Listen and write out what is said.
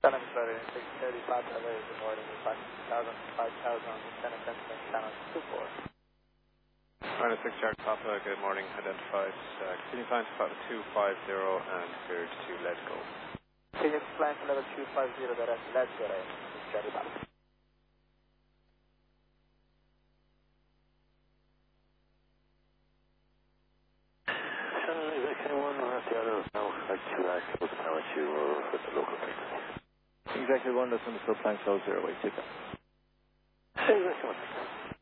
Sun Explorer 630, Papa Alert, good morning, 5000 on San Francisco, channel 24. Minus 6 Charlie Papa, good morning, identified. Continue flying to Papa 250 and cleared to let go. Continue flying to level 250, that's let's go, 6 Charlie Papa. Exactly 1, that's on the still plank 008, take that. Exactly 1.